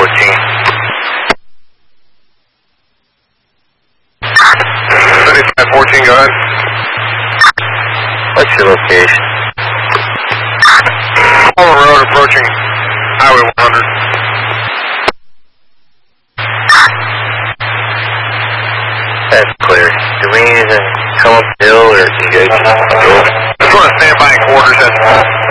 3514, go ahead. What's your location? On the road approaching Highway 100. That's clear. Do we need to come up the hill or do you guys just go? Just want to stand by in quarters. That's